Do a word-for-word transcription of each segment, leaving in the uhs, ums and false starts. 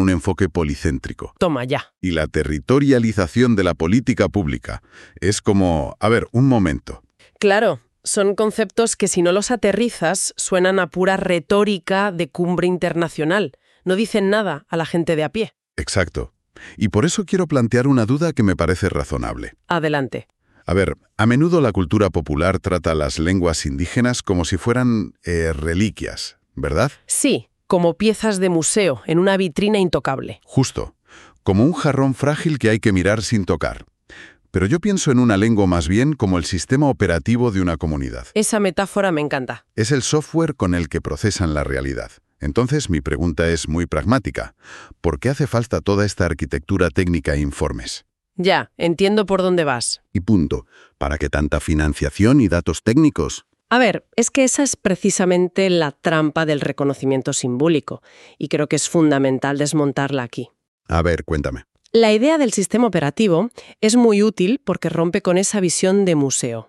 un enfoque policéntrico. Toma ya. Y la territorialización de la política pública es como... A ver, un momento. Claro, son conceptos que si no los aterrizas suenan a pura retórica de cumbre internacional. No dicen nada a la gente de a pie. Exacto. Y por eso quiero plantear una duda que me parece razonable. Adelante. A ver, a menudo la cultura popular trata a las lenguas indígenas como si fueran eh, reliquias, ¿verdad? Sí, como piezas de museo en una vitrina intocable. Justo, como un jarrón frágil que hay que mirar sin tocar. Pero yo pienso en una lengua más bien como el sistema operativo de una comunidad. Esa metáfora me encanta. Es el software con el que procesan la realidad. Entonces, mi pregunta es muy pragmática. ¿Por qué hace falta toda esta arquitectura técnica e informes? Ya, entiendo por dónde vas. Y punto. ¿Para qué tanta financiación y datos técnicos? A ver, es que esa es precisamente la trampa del reconocimiento simbólico, y creo que es fundamental desmontarla aquí. A ver, cuéntame. La idea del sistema operativo es muy útil porque rompe con esa visión de museo.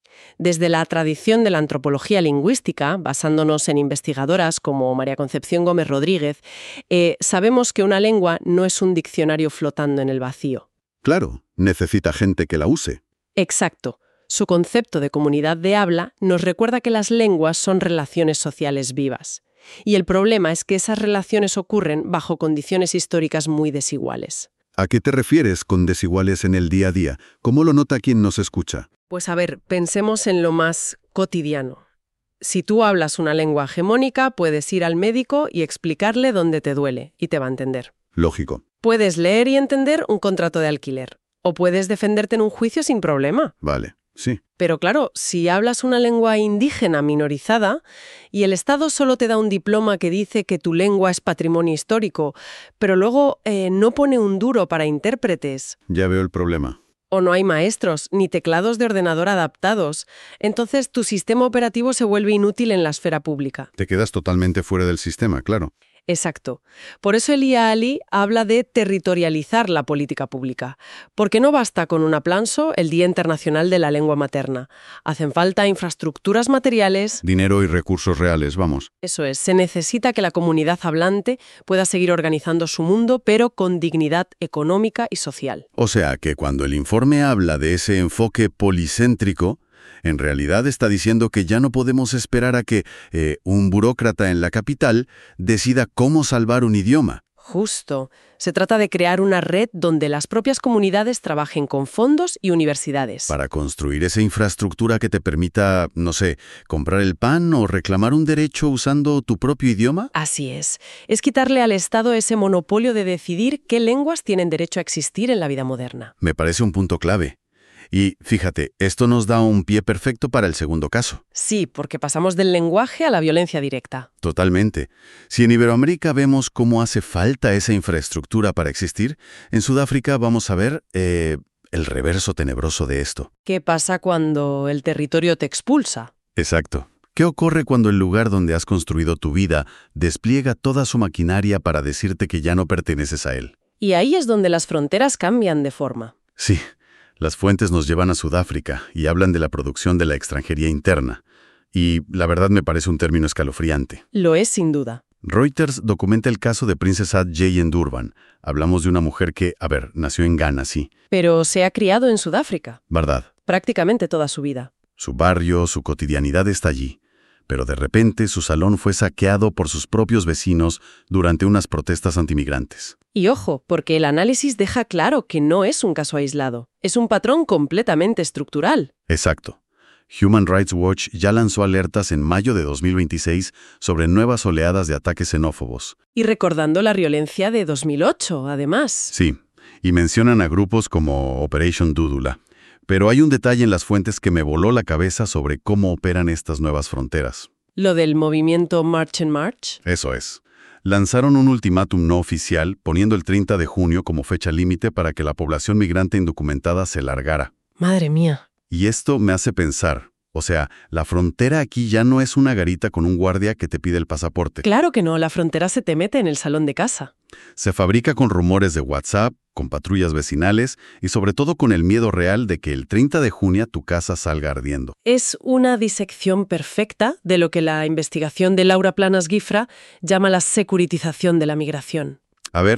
Desde la tradición de la antropología lingüística, basándonos en investigadoras como María Concepción Gómez Rodríguez, eh, sabemos que una lengua no es un diccionario flotando en el vacío. Claro, necesita gente que la use. Exacto. Su concepto de comunidad de habla nos recuerda que las lenguas son relaciones sociales vivas. Y el problema es que esas relaciones ocurren bajo condiciones históricas muy desiguales. ¿A qué te refieres con desiguales en el día a día? ¿Cómo lo nota quien nos escucha? Pues a ver, pensemos en lo más cotidiano. Si tú hablas una lengua hegemónica, puedes ir al médico y explicarle dónde te duele, y te va a entender. Lógico. Puedes leer y entender un contrato de alquiler. O puedes defenderte en un juicio sin problema. Vale, sí. Pero claro, si hablas una lengua indígena minorizada y el Estado solo te da un diploma que dice que tu lengua es patrimonio histórico, pero luego eh, no pone un duro para intérpretes. Ya veo el problema. O no hay maestros, ni teclados de ordenador adaptados. Entonces tu sistema operativo se vuelve inútil en la esfera pública. Te quedas totalmente fuera del sistema, claro. Exacto. Por eso Elia Ali habla de territorializar la política pública. Porque no basta con un aplauso el Día Internacional de la Lengua Materna. Hacen falta infraestructuras materiales. Dinero y recursos reales, vamos. Eso es, se necesita que la comunidad hablante pueda seguir organizando su mundo, pero con dignidad económica y social. O sea que cuando el informe habla de ese enfoque policéntrico, en realidad está diciendo que ya no podemos esperar a que eh, un burócrata en la capital decida cómo salvar un idioma. Justo. Se trata de crear una red donde las propias comunidades trabajen con fondos y universidades. Para construir esa infraestructura que te permita, no sé, comprar el pan o reclamar un derecho usando tu propio idioma. Así es. Es quitarle al Estado ese monopolio de decidir qué lenguas tienen derecho a existir en la vida moderna. Me parece un punto clave. Y fíjate, esto nos da un pie perfecto para el segundo caso. Sí, porque pasamos del lenguaje a la violencia directa. Totalmente. Si en Iberoamérica vemos cómo hace falta esa infraestructura para existir, en Sudáfrica vamos a ver eh, el reverso tenebroso de esto. ¿Qué pasa cuando el territorio te expulsa? Exacto. ¿Qué ocurre cuando el lugar donde has construido tu vida despliega toda su maquinaria para decirte que ya no perteneces a él? Y ahí es donde las fronteras cambian de forma. Sí. Las fuentes nos llevan a Sudáfrica y hablan de la producción de la extranjería interna. Y la verdad me parece un término escalofriante. Lo es sin duda. Reuters documenta el caso de Princess Ad Jay en Durban. Hablamos de una mujer que, a ver, nació en Ghana, sí. Pero se ha criado en Sudáfrica. ¿Verdad? Prácticamente toda su vida. Su barrio, su cotidianidad está allí. Pero de repente su salón fue saqueado por sus propios vecinos durante unas protestas antimigrantes. Y ojo, porque el análisis deja claro que no es un caso aislado. Es un patrón completamente estructural. Exacto. Human Rights Watch ya lanzó alertas en mayo de dos mil veintiséis sobre nuevas oleadas de ataques xenófobos. Y recordando la violencia de dos mil ocho, además. Sí, y mencionan a grupos como Operation Dúdula. Pero hay un detalle en las fuentes que me voló la cabeza sobre cómo operan estas nuevas fronteras. ¿Lo del movimiento March and March? Eso es. Lanzaron un ultimátum no oficial poniendo el treinta de junio como fecha límite para que la población migrante indocumentada se largara. Madre mía. Y esto me hace pensar, o sea, la frontera aquí ya no es una garita con un guardia que te pide el pasaporte. Claro que no, la frontera se te mete en el salón de casa. Se fabrica con rumores de WhatsApp, con patrullas vecinales y sobre todo con el miedo real de que el treinta de junio tu casa salga ardiendo. Es una disección perfecta de lo que la investigación de Laura Planas Guifra llama la securitización de la migración. A ver,